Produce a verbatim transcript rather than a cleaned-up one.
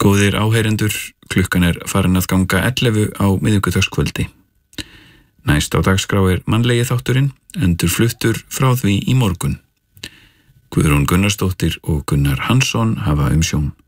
Góðir áheyrendur, klukkan er farin að ganga ellefu á miðvikudagskvöldi. Næst á dagskrá er mannlegi þátturinn, endurfluttur frá því í morgun. Guðrún Gunnarsdóttir og Gunnar Hansson hafa umsjón.